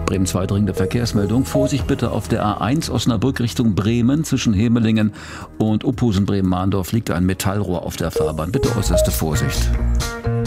Bremen 2 dringende Verkehrsmeldung. Vorsicht bitte auf der A1 Osnabrück Richtung Bremen. Zwischen Hemelingen und Uphusen-Bremen-Mahndorf liegt ein Metallrohr auf der Fahrbahn. Bitte äußerste Vorsicht.